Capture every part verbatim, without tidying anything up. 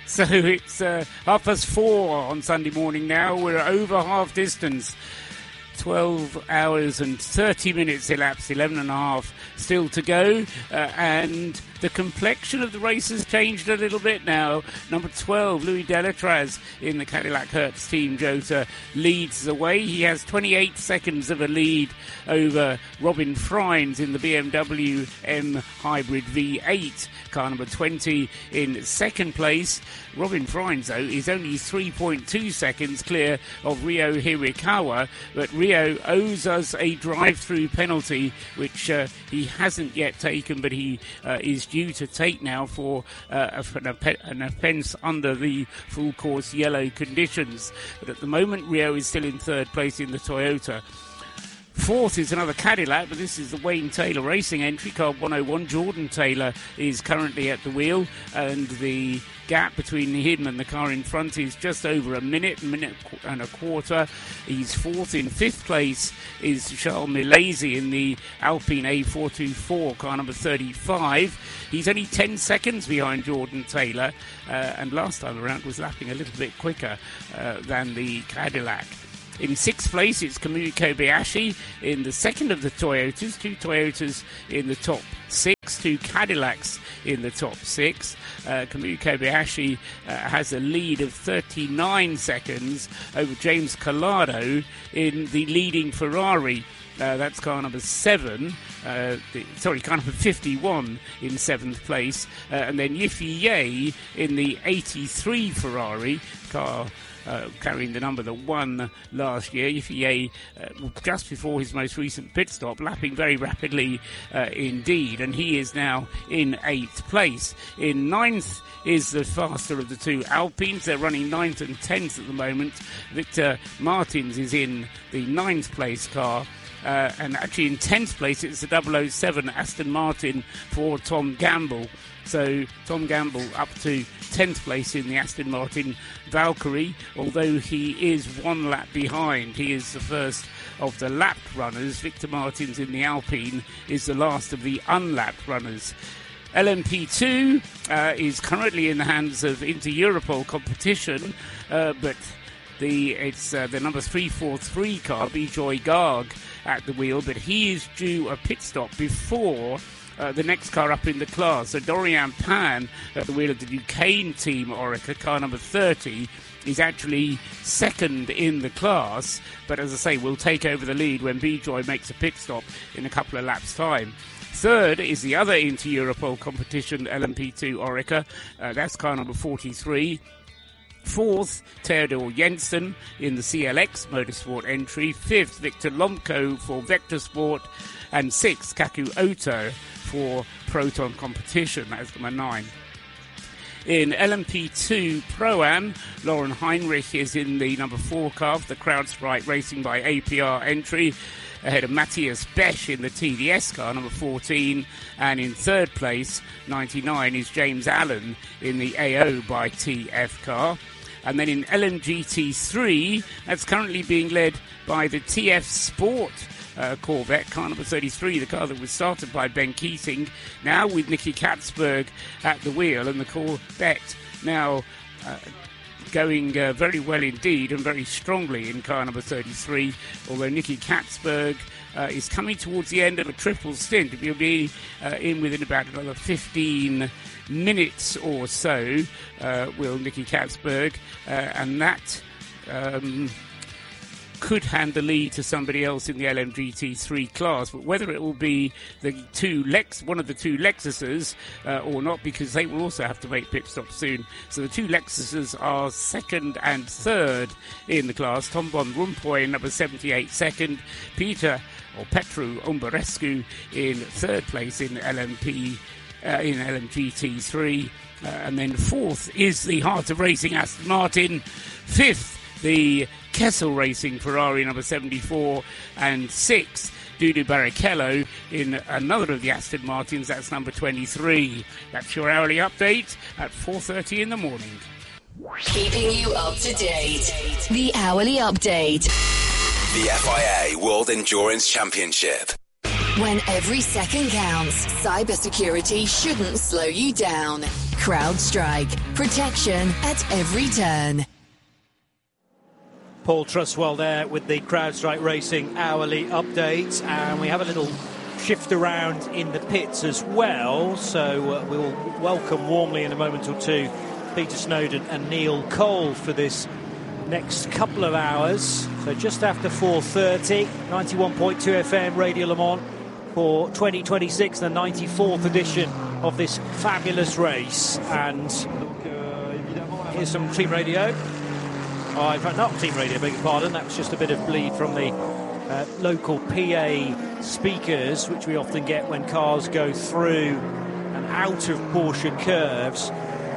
So it's uh, half past four on Sunday morning now. We're over half distance. twelve hours and thirty minutes elapsed, eleven and a half still to go, uh, and the complexion of the race has changed a little bit now. Number twelve, Louis Delatraz in the Cadillac Hertz Team Jota leads the way. He has twenty-eight seconds of a lead over Robin Freins in the B M W M Hybrid V eight. Car number twenty in second place. Robin Freins, though, is only three point two seconds clear of Ryo Hirakawa, but Ryo owes us a drive-through penalty, which uh, he hasn't yet taken, but he uh, is due to take now for uh, an offence under the full course yellow conditions. But at the moment, Ryo is still in third place in the Toyota. Fourth is another Cadillac, but this is the Wayne Taylor Racing entry, car one oh one. Jordan Taylor is currently at the wheel, and the gap between him and the car in front is just over a minute, a minute and a quarter. He's fourth. In fifth place is Charles Milesi in the Alpine A four twenty-four, car number thirty-five. He's only ten seconds behind Jordan Taylor, uh, and last time around was lapping a little bit quicker uh, than the Cadillac. In sixth place, it's Kamui Kobayashi in the second of the Toyotas. Two Toyotas in the top six, two Cadillacs in the top six. Uh, Kamui Kobayashi uh, has a lead of thirty-nine seconds over James Collado in the leading Ferrari. Uh, that's car number seven. Uh, the, sorry, car number fifty-one in seventh place. Uh, and then Yiffy Ye in the eighty-three Ferrari car. Uh, carrying the number that won last year. Yiffy Ye, uh, just before his most recent pit stop, lapping very rapidly uh, indeed, and he is now in eighth place. In ninth is the faster of the two Alpines. They're running ninth and tenth at the moment. Victor Martins is in the ninth place car. Uh, and actually in tenth place it's the double oh seven Aston Martin for Tom Gamble. So Tom Gamble up to tenth place in the Aston Martin Valkyrie, although he is one lap behind. He is the first of the lapped runners. Victor Martins in the Alpine is the last of the unlapped runners. L M P two uh, is currently in the hands of Inter-Europol competition, uh, but the it's uh, the number three forty-three car, Bijoy Garg, at the wheel, but he is due a pit stop before uh, the next car up in the class. So Dorian Pan at the wheel of the Duquesne team, Orica, car number thirty, is actually second in the class, but as I say, will take over the lead when Bijoy makes a pit stop in a couple of laps' time. Third is the other Inter-Europol competition, L M P two Orica, uh, that's car number forty-three. Fourth, Theodor Jensen in the C L X Motorsport entry. Fifth, Victor Lomko for Vector Sport. And sixth, Kaku Oto for Proton Competition. That's number nine. In L M P two Pro-Am, Lauren Heinrich is in the number four car, the Crowd Sprite Racing by A P R entry, ahead of Matthias Besch in the T D S car, number fourteen. And in third place, ninety-nine, is James Allen in the A O by T F car. And then in L M G T three, that's currently being led by the T F Sport uh, Corvette, car number thirty-three, the car that was started by Ben Keating, now with Nicky Katzberg at the wheel, and the Corvette now uh, going uh, very well indeed and very strongly in car number thirty-three, although Nicky Katzberg uh, is coming towards the end of a triple stint. He'll be uh, in within about another fifteen minutes or so, uh, will Nicky Katzberg, uh, and that um, could hand the lead to somebody else in the L M G T three class, but whether it will be the two Lex, one of the two Lexuses uh, or not, because they will also have to make pit stops soon. So the two Lexuses are second and third in the class. Tom von Rumpoy, number seventy-eight, second. Peter or Petru Umberescu in third place in L M P uh, in L M G T three, uh, and then fourth is the Heart of Racing Aston Martin. Fifth, the Kessel Racing Ferrari number seventy-four, and sixth, Dudu Barrichello in another of the Aston Martins, that's number twenty-three. That's your hourly update at four thirty in the morning. Keeping you up to date. The hourly update. The F I A World Endurance Championship. When every second counts, cybersecurity shouldn't slow you down. CrowdStrike. Protection at every turn. Paul Truswell there with the CrowdStrike Racing hourly update, and we have a little shift around in the pits as well, so uh, we will welcome warmly in a moment or two Peter Snowden and Neil Cole for this next couple of hours. So just after four thirty, ninety-one point two F M Radio Le Mans for twenty twenty-six, the ninety-fourth edition of this fabulous race. And here's some team radio. Oh, in fact, not team radio, beg your pardon. That was just a bit of bleed from the uh, local P A speakers, which we often get when cars go through and out of Porsche curves.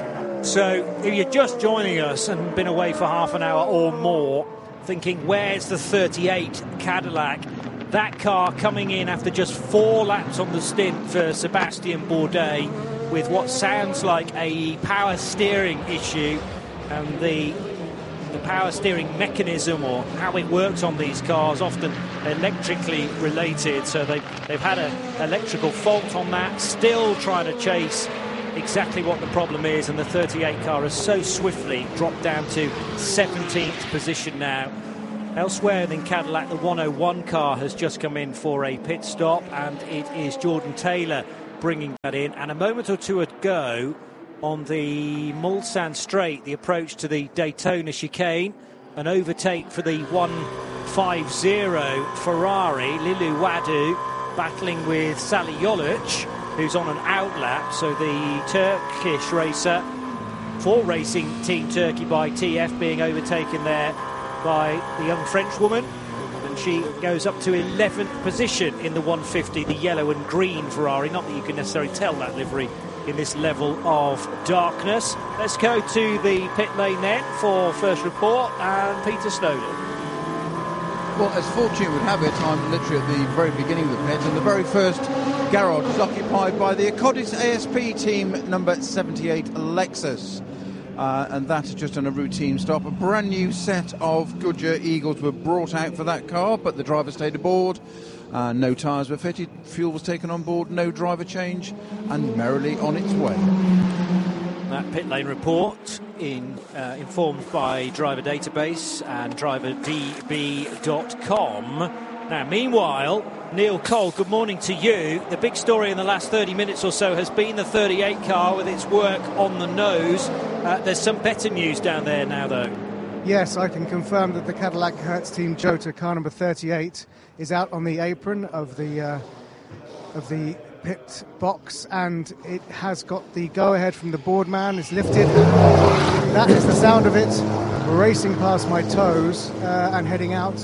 So if you're just joining us and been away for half an hour or more, thinking, where's the thirty-eight Cadillac? That car coming in after just four laps on the stint for Sebastien Bourdais with what sounds like a power steering issue, and the the power steering mechanism, or how it works on these cars, often electrically related. So they've, they've had an electrical fault on that, still trying to chase exactly what the problem is, and the thirty-eight car has so swiftly dropped down to seventeenth position now. Elsewhere in Cadillac, the one oh one car has just come in for a pit stop, and it is Jordan Taylor bringing that in. And a moment or two ago, on the Mulsanne Straight, the approach to the Daytona chicane, an overtake for the one fifty Ferrari, Lilu Wadu battling with Sally Jolic, who's on an outlap. So the Turkish racer for Racing Team Turkey by T F being overtaken there by the young French woman, and she goes up to eleventh position in the one fifty, the yellow and green Ferrari. Not that you can necessarily tell that livery in this level of darkness. Let's go to the pit lane then for first report, and Peter Snowden. Well, as fortune would have it, I'm literally at the very beginning of the pit, and the very first garage is occupied by the Akkodis A S P team number seventy-eight Lexus. Uh, and that is just on a routine stop. A brand new set of Goodyear Eagles were brought out for that car, but the driver stayed aboard. Uh, no tyres were fitted, fuel was taken on board, no driver change, and merrily on its way. That pit lane report in uh, informed by Driver Database and driver d b dot com. Now, meanwhile, Neil Cole, good morning to you. The big story in the last thirty minutes or so has been the thirty-eight car with its work on the nose. Uh, there's some better news down there now, though. Yes, I can confirm that the Cadillac Hertz Team Jota car number thirty-eight is out on the apron of the uh, of the pit box, and it has got the go-ahead from the board man. It's lifted. That is the sound of it. We're racing past my toes uh, and heading out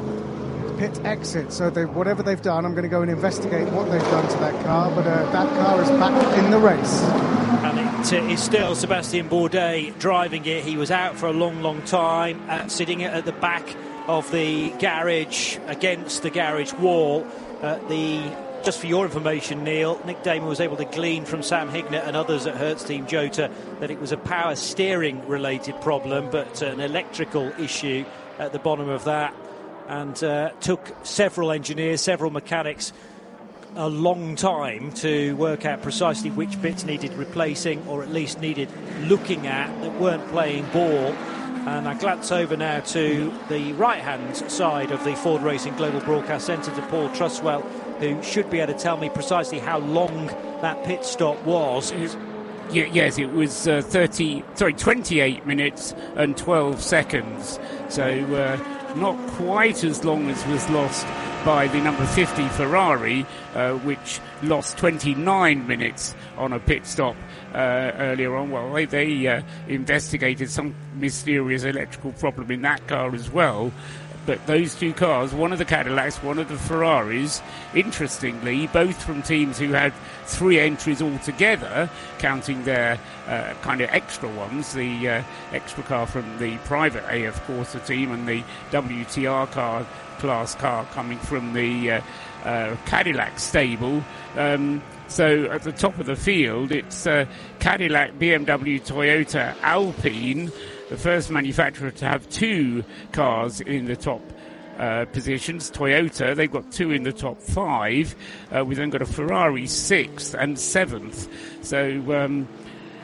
pit exit. So they, whatever they've done, I'm going to go and investigate what they've done to that car, but uh, that car is back in the race. And it uh, is still Sebastien Bourdais driving it. He was out for a long, long time, uh, sitting at the back of the garage against the garage wall. Uh, the Just for your information, Neil, Nick Damon was able to glean from Sam Hignett and others at Hertz Team Jota that it was a power steering related problem, but uh, an electrical issue at the bottom of that. And uh, took several engineers, several mechanics, a long time to work out precisely which bits needed replacing, or at least needed looking at, that weren't playing ball. And I glance over now to the right-hand side of the Ford Racing Global Broadcast Centre to Paul Truswell, who should be able to tell me precisely how long that pit stop was. Yeah, yes, it was uh, thirty, sorry, twenty-eight minutes and twelve seconds. So uh, not quite as long as was lost by the number fifty Ferrari, uh, which lost twenty-nine minutes on a pit stop uh, earlier on. Well, they, they uh, investigated some mysterious electrical problem in that car as well. But those two cars, one of the Cadillacs, one of the Ferraris, interestingly, both from teams who had three entries altogether, counting their uh, kind of extra ones, the uh, extra car from the private A F Corsa team and the W T R car, class car coming from the uh, uh, Cadillac stable. Um, so at the top of the field, it's uh, Cadillac, B M W, Toyota, Alpine, the first manufacturer to have two cars in the top uh, positions. Toyota, they've got two in the top five. Uh, we've then got a Ferrari sixth and seventh. So um,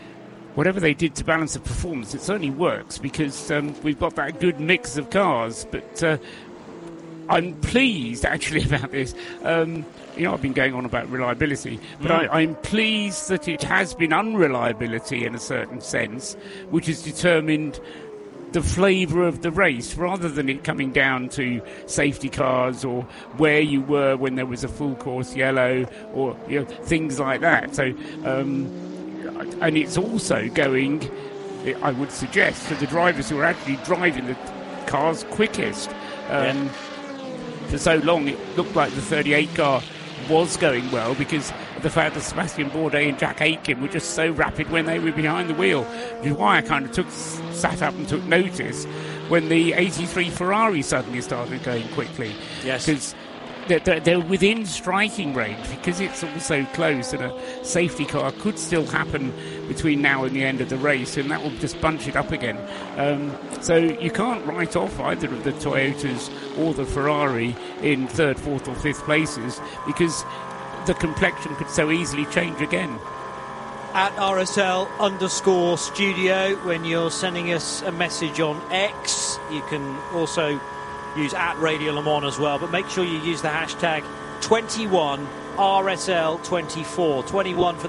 whatever they did to balance the performance, it certainly works because um, we've got that good mix of cars. But uh, I'm pleased, actually, about this. Um, you know, I've been going on about reliability, but mm. I, I'm pleased that it has been unreliability in a certain sense, which has determined the flavour of the race, rather than it coming down to safety cars or where you were when there was a full course yellow or you know, things like that. So, um, and it's also going, I would suggest, to the drivers who are actually driving the cars quickest. Um, yeah. For so long, it looked like the thirty-eight car was going well because of the fact that Sebastian Bourdais and Jack Aitken were just so rapid when they were behind the wheel, which is why I kind of took sat up and took notice when the eighty-three Ferrari suddenly started going quickly. Yes. Because they're, they're within striking range, because it's all so close, and a safety car could still happen between now and the end of the race, and that will just bunch it up again. Um, so you can't write off either of the Toyotas or the Ferrari in third, fourth or fifth places, because the complexion could so easily change again. At R S L underscore studio, when you're sending us a message on X, you can also use at Radio Le Mans as well, but make sure you use the hashtag twenty-one R S L twenty-four. twenty-one for